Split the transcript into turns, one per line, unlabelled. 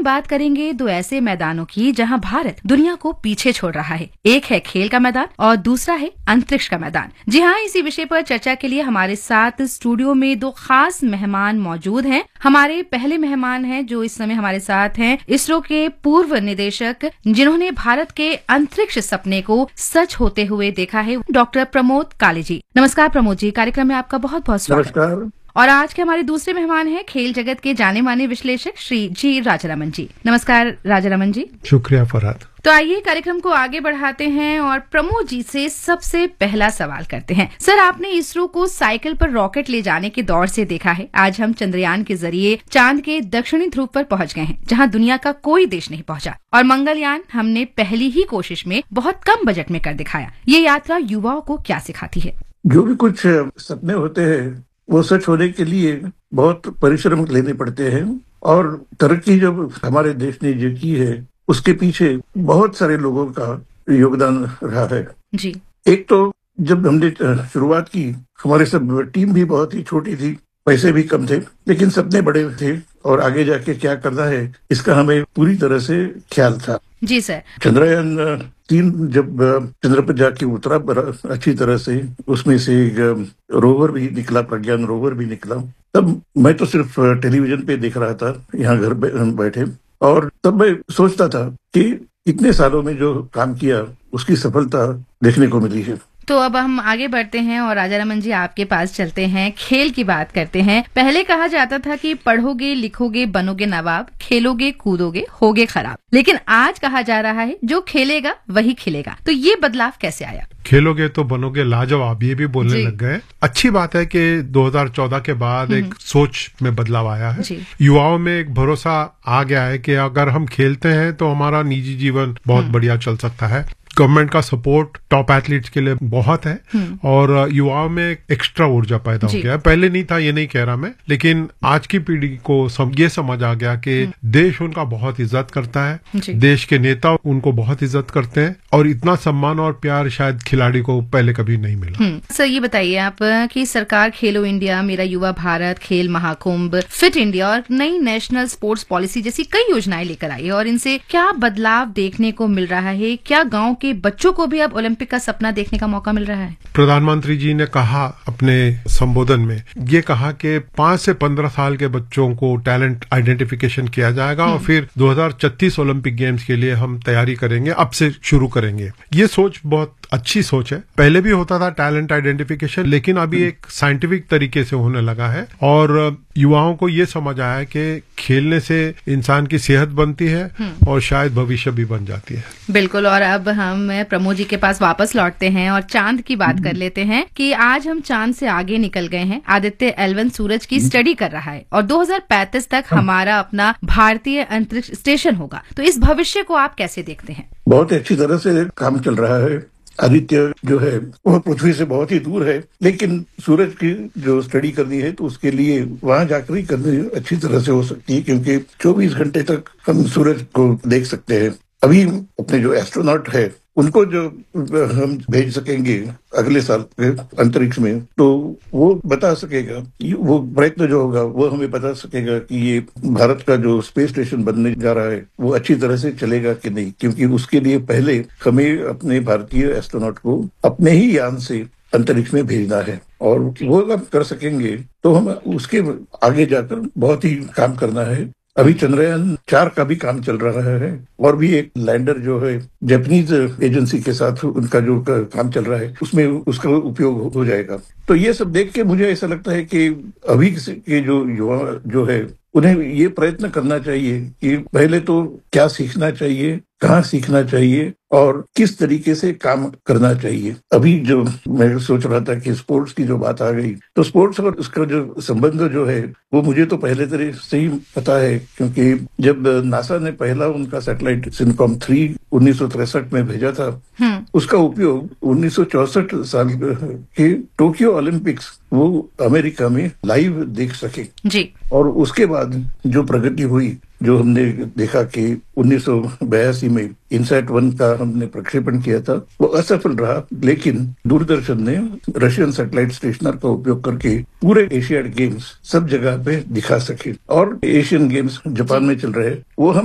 बात करेंगे दो ऐसे मैदानों की जहां भारत दुनिया को पीछे छोड़ रहा है। एक है खेल का मैदान और दूसरा है अंतरिक्ष का मैदान। जी हाँ, इसी विषय पर चर्चा के लिए हमारे साथ स्टूडियो में दो खास मेहमान मौजूद हैं। हमारे पहले मेहमान हैं जो इस समय हमारे साथ हैं, इसरो के पूर्व निदेशक जिन्होंने भारत के अंतरिक्ष सपने को सच होते हुए देखा है, डॉक्टर प्रमोद काले जी। नमस्कार प्रमोद जी, कार्यक्रम में आपका बहुत बहुत स्वागत।
नमस्कार।
और आज के हमारे दूसरे मेहमान हैं खेल जगत के जाने माने विश्लेषक श्री जी राजारमण जी। नमस्कार राजारमण जी।
शुक्रिया फरहाद।
तो आइए कार्यक्रम को आगे बढ़ाते हैं और प्रमोद जी से सबसे पहला सवाल करते हैं। सर, आपने इसरो को साइकिल पर रॉकेट ले जाने के दौर से देखा है। आज हम चंद्रयान के जरिए चांद के दक्षिणी ध्रुव पर पहुंच गए हैं, जहां दुनिया का कोई देश नहीं पहुंचा। और मंगलयान हमने पहली ही कोशिश में बहुत कम बजट में कर दिखाया। ये यात्रा युवाओं को क्या सिखाती है?
जो भी कुछ सपने होते हैं वो सच होने के लिए बहुत परिश्रम लेने पड़ते हैं, और तरक्की जब हमारे देश ने जो की है उसके पीछे बहुत सारे लोगों का योगदान रहा है
जी।
एक तो जब हमने शुरुआत की, हमारे सब टीम भी बहुत ही छोटी थी, पैसे भी कम थे, लेकिन सपने बड़े थे और आगे जाके क्या करना है इसका हमें पूरी तरह से ख्याल था।
जी सर।
चंद्रयान 3 जब चंद्र पर जाके उतरा अच्छी तरह से, उसमें से रोवर भी निकला, प्रज्ञान रोवर भी निकला, तब मैं तो सिर्फ टेलीविजन पे देख रहा था यहाँ घर बैठे, और तब मैं सोचता था कि इतने सालों में जो काम किया उसकी सफलता देखने को मिली है।
तो अब हम आगे बढ़ते हैं और राजारमण जी आपके पास चलते हैं, खेल की बात करते हैं। पहले कहा जाता था कि पढ़ोगे लिखोगे बनोगे नवाब, खेलोगे कूदोगे होगे खराब, लेकिन आज कहा जा रहा है जो खेलेगा वही खिलेगा। तो ये बदलाव कैसे आया?
खेलोगे तो बनोगे लाजवाब, ये भी बोलने लग गए। अच्छी बात है कि 2014 के बाद एक सोच में बदलाव आया है। युवाओं में एक भरोसा आ गया है कि अगर हम खेलते हैं तो हमारा निजी जीवन बहुत बढ़िया चल सकता है। गवर्नमेंट का सपोर्ट टॉप एथलीट्स के लिए बहुत है, और युवाओं में एक्स्ट्रा ऊर्जा पैदा हो गया। पहले नहीं था, ये नहीं कह रहा मैं, लेकिन आज की पीढ़ी को ये समझ आ गया कि देश उनका बहुत इज्जत करता है, देश के नेता उनको बहुत इज्जत करते हैं, और इतना सम्मान और प्यार शायद खिलाड़ी को पहले कभी नहीं मिला।
सर, ये बताइए आप कि सरकार खेलो इंडिया, मेरा युवा भारत, खेल महाकुंभ, फिट इंडिया और नई नेशनल स्पोर्ट्स पॉलिसी जैसी कई योजनाएं लेकर आई है, और इनसे क्या बदलाव देखने को मिल रहा है? क्या गाँव के बच्चों को भी अब ओलंपिक का सपना देखने का मौका मिल रहा है?
प्रधानमंत्री जी ने कहा अपने संबोधन में, ये कहा कि 5 से 15 साल के बच्चों को टैलेंट आइडेंटिफिकेशन किया जाएगा और फिर 2036 ओलंपिक गेम्स के लिए हम तैयारी करेंगे, अब से शुरू करेंगे। ये सोच बहुत अच्छी सोच है। पहले भी होता था टैलेंट आइडेंटिफिकेशन, लेकिन अभी एक साइंटिफिक तरीके से होने लगा है, और युवाओं को ये समझ आया है कि खेलने से इंसान की सेहत बनती है और शायद भविष्य भी बन जाती है।
बिल्कुल। और अब हम प्रमोद जी के पास वापस लौटते हैं और चांद की बात कर लेते हैं कि आज हम चांद से आगे निकल गए हैं। आदित्य L1 सूरज की स्टडी कर रहा है और 2035 तक हमारा अपना भारतीय अंतरिक्ष स्टेशन होगा। तो इस भविष्य को आप कैसे देखते हैं?
बहुत अच्छी तरह से काम चल रहा है। आदित्य जो है वह पृथ्वी से बहुत ही दूर है, लेकिन सूरज की जो स्टडी करनी है तो उसके लिए वहां जाकर ही करनी अच्छी तरह से हो सकती है, क्योंकि 24 घंटे तक हम सूरज को देख सकते हैं। अभी अपने जो एस्ट्रोनॉट है उनको जो हम भेज सकेंगे अगले साल के अंतरिक्ष में, तो वो बता सकेगा, वो प्रयत्न जो होगा वो हमें बता सकेगा कि ये भारत का जो स्पेस स्टेशन बनने जा रहा है वो अच्छी तरह से चलेगा कि नहीं, क्योंकि उसके लिए पहले हमें अपने भारतीय एस्ट्रोनॉट को अपने ही यान से अंतरिक्ष में भेजना है, और वो अब कर सकेंगे तो हम उसके आगे जाकर बहुत ही काम करना है। अभी चंद्रयान 4 का भी काम चल रहा है, और भी एक लैंडर जो है जापानीज एजेंसी के साथ उनका जो काम चल रहा है उसमें उसका उपयोग हो जाएगा। तो ये सब देख के मुझे ऐसा लगता है कि अभी के जो युवा जो है उन्हें ये प्रयत्न करना चाहिए कि पहले तो क्या सीखना चाहिए, कहाँ सीखना चाहिए और किस तरीके से काम करना चाहिए। अभी जो मैं सोच रहा था कि स्पोर्ट्स की जो बात आ गई, तो स्पोर्ट्स और उसका जो संबंध जो है वो मुझे तो पहले तरह से ही पता है, क्योंकि जब नासा ने पहला उनका सैटेलाइट सिनकॉम 3 1963 में भेजा था, उसका उपयोग 1964 साल के टोक्यो ओलंपिक्स वो अमेरिका में लाइव देख सके
जी।
और उसके बाद जो प्रगति हुई, जो हमने देखा कि 1982 में इनसैट 1 का हमने प्रक्षेपण किया था, वो असफल रहा, लेकिन दूरदर्शन ने रशियन सैटेलाइट स्टेशनर का उपयोग करके पूरे एशियाड गेम्स सब जगह पे दिखा सके, और एशियन गेम्स जापान में चल रहे वो हम